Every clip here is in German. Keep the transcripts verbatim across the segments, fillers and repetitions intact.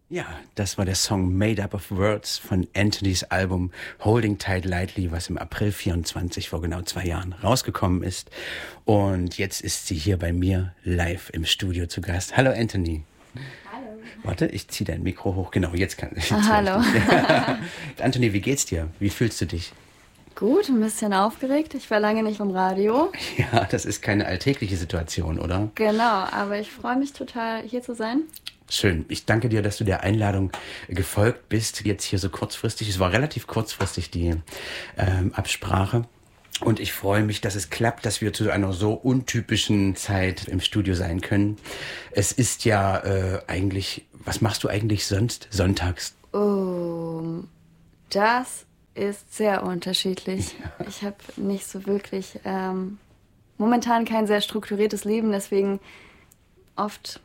Ja, das war der Song Made Up of Words von Anthonys Album Holding Tight Lightly, was im April vierundzwanzig vor genau zwei Jahren rausgekommen ist. Und jetzt ist sie hier bei mir live im Studio zu Gast. Hallo Anthony. Hallo. Warte, ich ziehe dein Mikro hoch. Genau, jetzt kann ich. Ah, hallo. Anthony, wie geht's dir? Wie fühlst du dich? Gut, ein bisschen aufgeregt. Ich war lange nicht vom Radio. Ja, das ist keine alltägliche Situation, oder? Genau, aber ich freue mich total, hier zu sein. Schön. Ich danke dir, dass du der Einladung gefolgt bist. Jetzt hier so kurzfristig. Es war relativ kurzfristig die ähm, Absprache. Und ich freue mich, dass es klappt, dass wir zu einer so untypischen Zeit im Studio sein können. Es ist ja äh, eigentlich, was machst du eigentlich sonst sonntags? Oh, das ist sehr unterschiedlich. Ja. Ich habe nicht so wirklich, ähm, momentan kein sehr strukturiertes Leben, deswegen oft...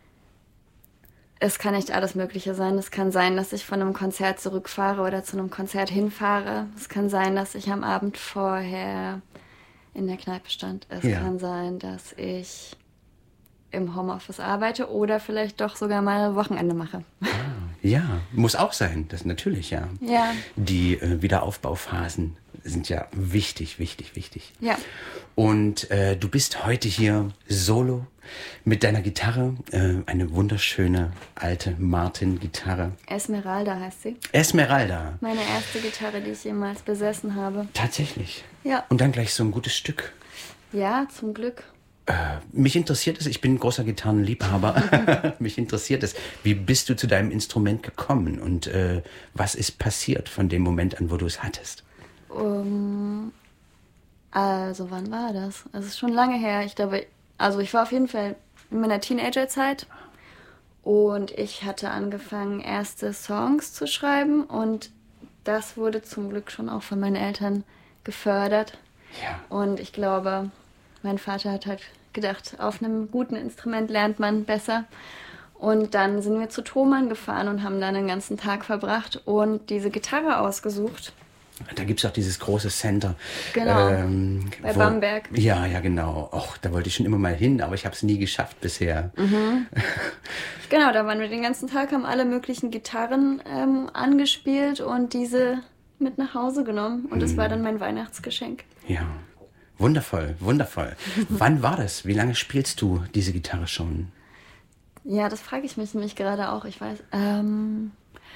Es kann nicht alles Mögliche sein. Es kann sein, dass ich von einem Konzert zurückfahre oder zu einem Konzert hinfahre. Es kann sein, dass ich am Abend vorher in der Kneipe stand. Es ja. kann sein, dass ich im Homeoffice arbeite oder vielleicht doch sogar mal Wochenende mache. Ah, ja, muss auch sein. Das natürlich, ja. Ja. Die äh, Wiederaufbauphasen sind ja wichtig, wichtig, wichtig. Ja. Und äh, du bist heute hier solo mit deiner Gitarre, äh, eine wunderschöne alte Martin-Gitarre. Esmeralda heißt sie. Esmeralda. Meine erste Gitarre, die ich jemals besessen habe. Tatsächlich? Ja. Und dann gleich so ein gutes Stück. Ja, zum Glück. Äh, mich interessiert es, ich bin ein großer Gitarrenliebhaber, mich interessiert es, wie bist du zu deinem Instrument gekommen und äh, was ist passiert von dem Moment an, wo du es hattest? Um, also wann war das? Es ist schon lange her. Ich glaube, also ich war auf jeden Fall in meiner Teenagerzeit und ich hatte angefangen, erste Songs zu schreiben und das wurde zum Glück schon auch von meinen Eltern gefördert. Ja. Und ich glaube, mein Vater hat halt gedacht, auf einem guten Instrument lernt man besser. Und dann sind wir zu Thomann gefahren und haben dann den ganzen Tag verbracht und diese Gitarre ausgesucht. Da gibt es auch dieses große Center. Genau, ähm, bei wo, Bamberg. Ja, ja, genau. Och, da wollte ich schon immer mal hin, aber ich habe es nie geschafft bisher. Mhm. Genau, da waren wir den ganzen Tag, haben alle möglichen Gitarren ähm, angespielt und diese mit nach Hause genommen. Und das mhm. war dann mein Weihnachtsgeschenk. Ja, wundervoll, wundervoll. Wann war das? Wie lange spielst du diese Gitarre schon? Ja, das frage ich mich nämlich gerade auch. Ich weiß, ähm...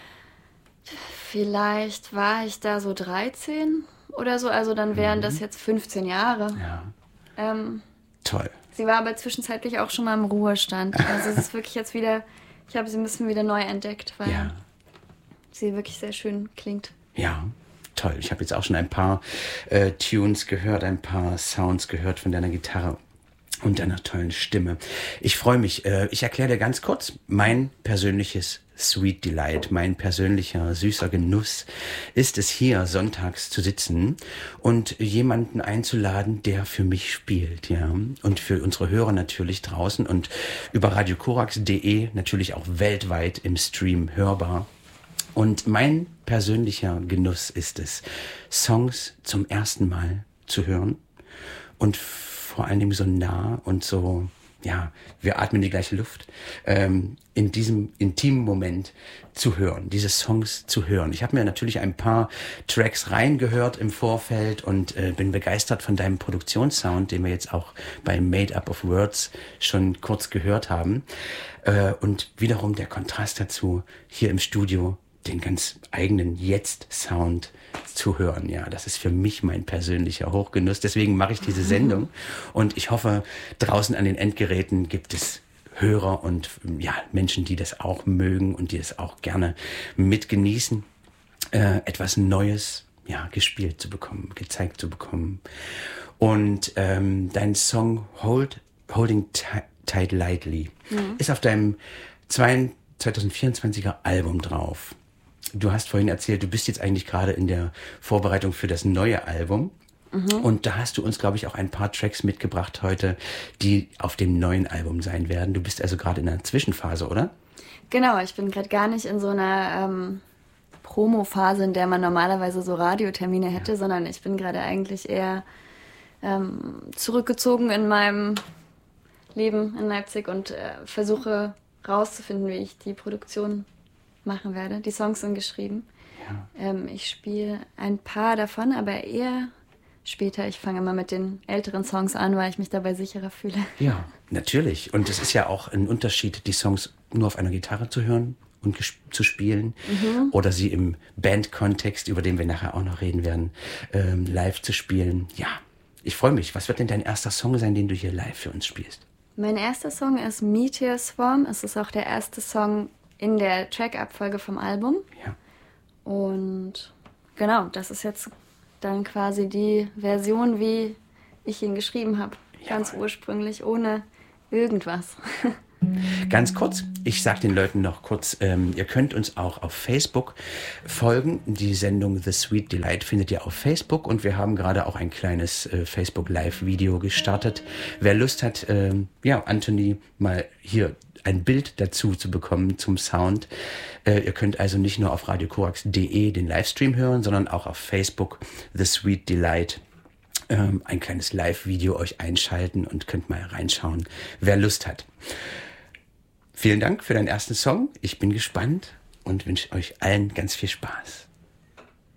vielleicht war ich da so dreizehn oder so, also dann wären mhm. das jetzt fünfzehn Jahre. Ja. Ähm, Toll. Sie war aber zwischenzeitlich auch schon mal im Ruhestand. Also es ist wirklich jetzt wieder, ich habe sie ein bisschen wieder neu entdeckt, weil ja. sie wirklich sehr schön klingt. Ja, toll. Ich habe jetzt auch schon ein paar äh, Tunes gehört, ein paar Sounds gehört von deiner Gitarre. Und deiner tollen Stimme. Ich freue mich. Äh, ich erkläre dir ganz kurz mein persönliches Sweet Delight, mein persönlicher süßer Genuss ist es hier sonntags zu sitzen und jemanden einzuladen, der für mich spielt, ja. Und für unsere Hörer natürlich draußen und über radio korax punkt de natürlich auch weltweit im Stream hörbar. Und mein persönlicher Genuss ist es, Songs zum ersten Mal zu hören und vor allen Dingen so nah und so, ja, wir atmen die gleiche Luft, ähm, in diesem intimen Moment zu hören, diese Songs zu hören. Ich habe mir natürlich ein paar Tracks reingehört im Vorfeld und äh, bin begeistert von deinem Produktionssound, den wir jetzt auch bei Made Up of Words schon kurz gehört haben. Äh, und wiederum der Kontrast dazu, hier im Studio den ganz eigenen Jetzt-Sound zu hören. Ja, das ist für mich mein persönlicher Hochgenuss. Deswegen mache ich diese Sendung. Und ich hoffe, draußen an den Endgeräten gibt es Hörer und ja, Menschen, die das auch mögen und die es auch gerne mitgenießen, äh, etwas Neues ja, gespielt zu bekommen, gezeigt zu bekommen. Und ähm, dein Song Hold, Holding Tight Lightly mhm. ist auf deinem zwanzig vierundzwanziger Album drauf. Du hast vorhin erzählt, du bist jetzt eigentlich gerade in der Vorbereitung für das neue Album. Mhm. Und da hast du uns, glaube ich, auch ein paar Tracks mitgebracht heute, die auf dem neuen Album sein werden. Du bist also gerade in einer Zwischenphase, oder? Genau, ich bin gerade gar nicht in so einer ähm, Promo-Phase, in der man normalerweise so Radiotermine hätte, ja. sondern ich bin gerade eigentlich eher ähm, zurückgezogen in meinem Leben in Leipzig und äh, versuche rauszufinden, wie ich die Produktion machen werde. Die Songs sind geschrieben. Ja. Ähm, ich spiele ein paar davon, aber eher später. Ich fange immer mit den älteren Songs an, weil ich mich dabei sicherer fühle. Ja, natürlich. Und es ist ja auch ein Unterschied, die Songs nur auf einer Gitarre zu hören und ges- zu spielen mhm. oder sie im Bandkontext, über den wir nachher auch noch reden werden, ähm, live zu spielen. Ja, ich freue mich. Was wird denn dein erster Song sein, den du hier live für uns spielst? Mein erster Song ist Meteor Swarm. Es ist auch der erste Song in der Track-Abfolge vom Album. Ja. Und genau, das ist jetzt dann quasi die Version, wie ich ihn geschrieben habe. Ganz Jawohl. Ursprünglich, ohne irgendwas. Ganz kurz, ich sage den Leuten noch kurz, ähm, ihr könnt uns auch auf Facebook folgen. Die Sendung The Sweet Delight findet ihr auf Facebook und wir haben gerade auch ein kleines äh, Facebook Live-Video gestartet. Wer Lust hat, ähm, ja, Anthony mal hier ein Bild dazu zu bekommen zum Sound. Äh, ihr könnt also nicht nur auf radio korax punkt de den Livestream hören, sondern auch auf Facebook The Sweet Delight ähm, ein kleines Live-Video euch einschalten und könnt mal reinschauen, wer Lust hat. Vielen Dank für deinen ersten Song. Ich bin gespannt und wünsche euch allen ganz viel Spaß.